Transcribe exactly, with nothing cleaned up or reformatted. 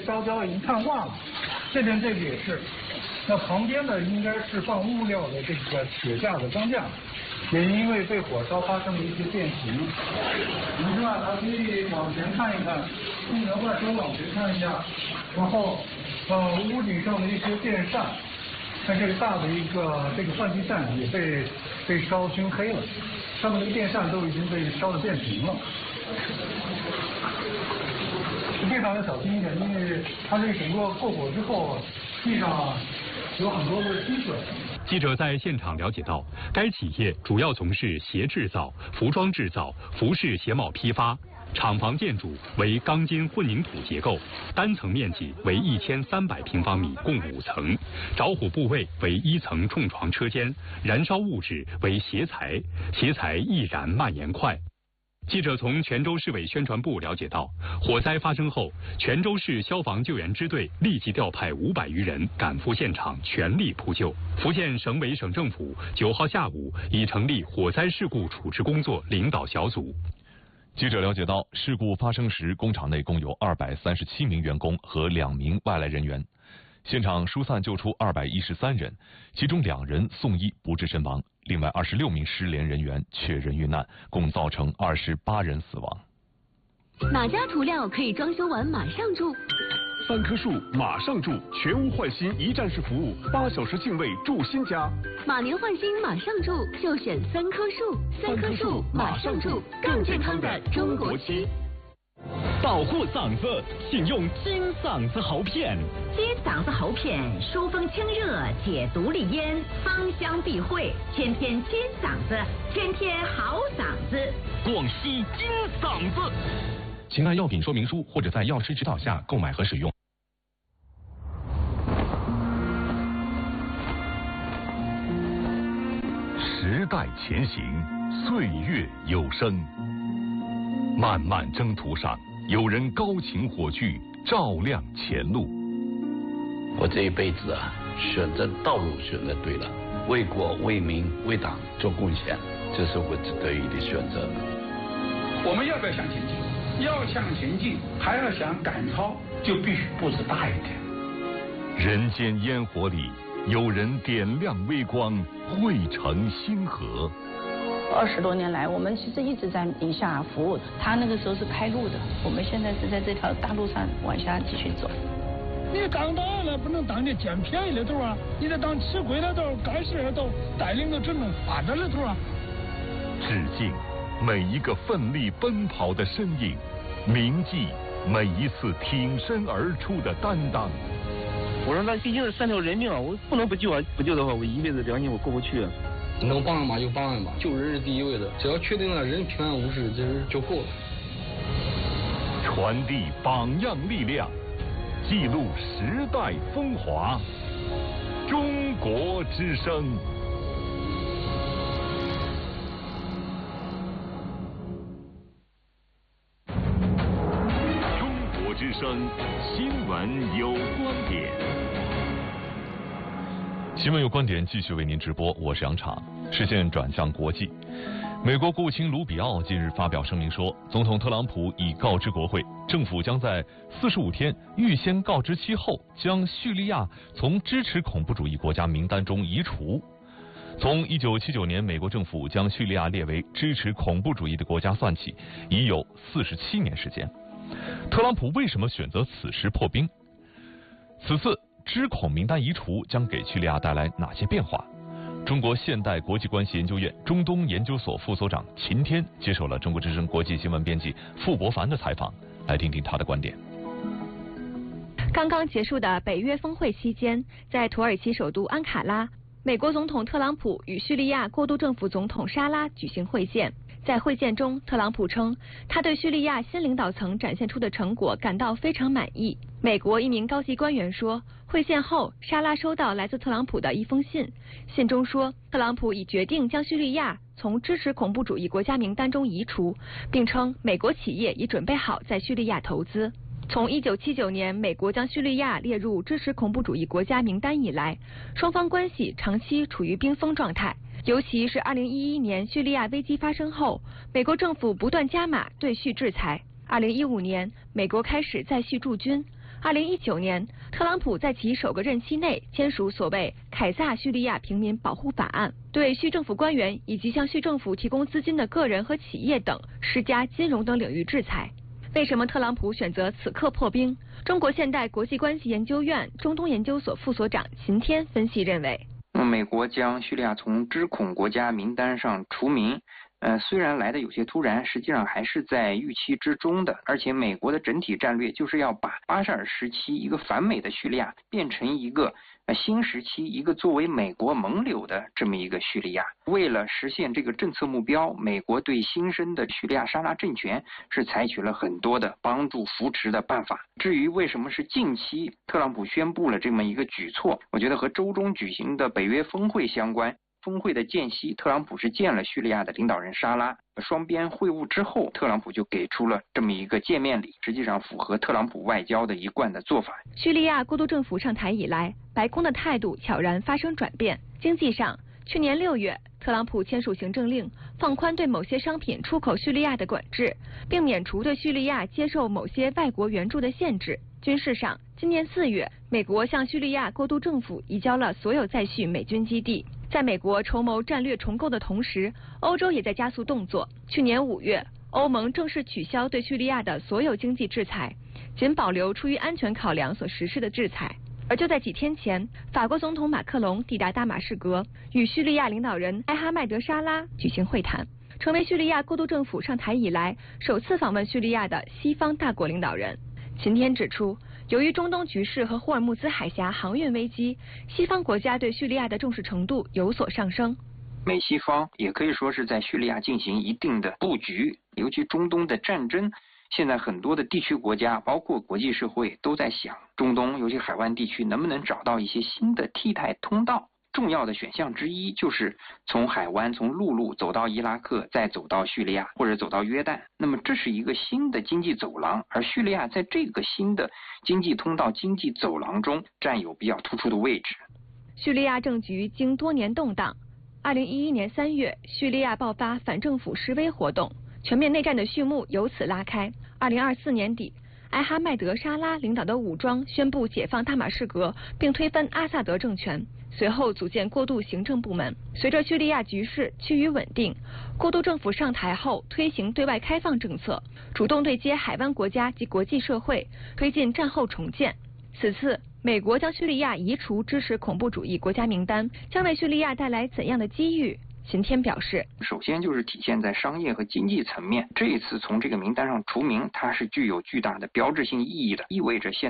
烧焦已经碳化了。这边这个也是，那旁边呢应该是放物料的这个铁架的钢架，也因为被火烧发生了一些变形。你们看，还可以往前看一看，镜头外头往前看一下，然后呃屋顶上的一些电扇。 看这个大的一个这个换气扇也被被烧熏黑了，上面的电扇都已经被烧得变平了。非常的小心一点，因为它这个整个过火之后，地上有很多的积水。 记者在现场了解到，该企业主要从事鞋制造、服装制造、服饰鞋帽批发。 厂房建筑为钢筋混凝土结构，单层面积为一千三百平方米，共五层。着火部位为一层重床车间，燃烧物质为鞋材，鞋材易燃蔓延快。记者从泉州市委宣传部了解到，火灾发生后，泉州市消防救援支队立即调派五百余人赶赴现场，全力扑救。福建省委省政府九号下午已成立火灾事故处置工作领导小组。 记者了解到，事故发生时，工厂内共有二百三十七名员工和两名外来人员，现场疏散救出二百一十三人，其中两人送医不治身亡，另外二十六名失联人员确认遇难，共造成二十八人死亡。 哪家涂料可以装修完马上住？ 三棵树马上住，全屋换新一站式服务，八小时净位住新家。 马年换新马上住，就选三棵树。三棵树马上住，更健康的中国漆。 保护嗓子，请用金嗓子喉片。 金嗓子喉片疏风清热，解毒利咽，芳香避秽，天天金嗓子，天天好嗓子。 广西金嗓子。 请看药品说明书或者在药师指导下购买和使用。 时代前行，岁月有声。漫漫征途上，有人高擎火炬，照亮前路。 我这一辈子啊，选择道路选择对了，为国为民为党做贡献，这是我得以的选择。 我们要不要向前进？ 要向前进，还要想赶超，就必须步子大一点。 人间烟火里，有人点亮微光，汇成星河。 二十多年来，我们其实一直在宁夏服务。他那个时候是开路的，我们现在是在这条大路上往下继续走。 你当党了，不能当的捡便宜的头啊！你得当吃亏的头，干事的头，带领着整种发展的头啊！ 致敬每一个奋力奔跑的身影。 铭记每一次挺身而出的担当。 我说那毕竟是三条人命啊，我不能不救啊！不救的话，我一辈子良心我过不去啊。 能帮嘛就帮吧，救人是第一位的，只要确定了人平安无事，这是就够了。 传递榜样力量，记录时代风华。中国之声。 之声新闻有观点， 新闻有观点继续为您直播，我是杨昶。视线转向国际，美国国务卿卢比奥近日发表声明说，总统特朗普已告知国会，政府将在四十五天预先告知期后，将叙利亚从支持恐怖主义国家名单中移除。从一九七九年美国政府将叙利亚列为支持恐怖主义的国家算起，已有四十七年时间。 特朗普为什么选择此时破冰？此次知恐名单移除将给叙利亚带来哪些变化？中国现代国际关系研究院中东研究所副所长秦天接受了中国之声国际新闻编辑傅博凡的采访，来听听他的观点。 刚刚结束的北约峰会期间，在土耳其首都安卡拉，美国总统特朗普与叙利亚过渡政府总统沙拉举行会见。 在会见中，特朗普称，他对叙利亚新领导层展现出的成果感到非常满意。美国一名高级官员说，会见后，沙拉收到来自特朗普的一封信，信中说，特朗普已决定将叙利亚从支持恐怖主义国家名单中移除，并称美国企业已准备好在叙利亚投资。从一九七九年美国将叙利亚列入支持恐怖主义国家名单以来，双方关系长期处于冰封状态。 尤其是二零一一年叙利亚危机发生后，美国政府不断加码对叙制裁。二零一五年，美国开始在叙驻军； 二零一九年，特朗普在其首个任期内签署所谓《凯撒叙利亚平民保护法案》，对叙政府官员以及向叙政府提供资金的个人和企业等施加金融等领域制裁。为什么特朗普选择此刻破冰？中国现代国际关系研究院中东研究所副所长秦天分析认为， 那么美国将叙利亚从知恐国家名单上除名。呃，虽然来的有些突然，实际上还是在预期之中的。而且美国的整体战略就是要把巴沙尔时期一个反美的叙利亚变成一个呃新时期一个作为美国盟友的这么一个叙利亚。为了实现这个政策目标，美国对新生的叙利亚沙拉政权是采取了很多的帮助扶持的办法。至于为什么是近期特朗普宣布了这么一个举措，我觉得和周中举行的北约峰会相关。峰会的间隙，特朗普是见了叙利亚的领导人沙拉，双边会晤之后，特朗普就给出了这么一个见面礼，实际上符合特朗普外交的一贯的做法。 叙利亚过渡政府上台以来，白宫的态度悄然发生转变。经济上，去年六月，特朗普签署行政令，放宽对某些商品出口叙利亚的管制，并免除对叙利亚接受某些外国援助的限制。军事上，今年四月，美国向叙利亚过渡政府移交了所有在叙美军基地。在美国筹谋战略重构的同时，欧洲也在加速动作。去年五月，欧盟正式取消对叙利亚的所有经济制裁，仅保留出于安全考量所实施的制裁。而就在几天前，法国总统马克龙抵达大马士革，与叙利亚领导人埃哈迈德沙拉举行会谈，成为叙利亚过渡政府上台以来首次访问叙利亚的西方大国领导人。秦天指出，由于中东局势和霍尔木兹海峡航运危机，西方国家对叙利亚的重视程度有所上升。 美西方也可以说是在叙利亚进行一定的布局，尤其中东的战争，现在很多的地区国家，包括国际社会都在想，中东尤其海湾地区能不能找到一些新的替代通道。重要的选项之一就是从海湾从陆路走到伊拉克，再走到叙利亚或者走到约旦。那么这是一个新的经济走廊，而叙利亚在这个新的经济通道经济走廊中占有比较突出的位置。 叙利亚政局经多年动荡，二零一一年三月，叙利亚爆发反政府示威活动，全面内战的序幕由此拉开。二零二四年底，埃哈迈德沙拉领导的武装宣布解放大马士革，并推翻阿萨德政权。随后组建过渡行政部门。随着叙利亚局势趋于稳定，过渡政府上台后推行对外开放政策，主动对接海湾国家及国际社会，推进战后重建。此次美国将叙利亚移除支持恐怖主义国家名单，将为叙利亚带来怎样的机遇？秦天表示， 首先就是体现在商业和经济层面，这一次从这个名单上除名，它是具有巨大的标志性意义的，意味着现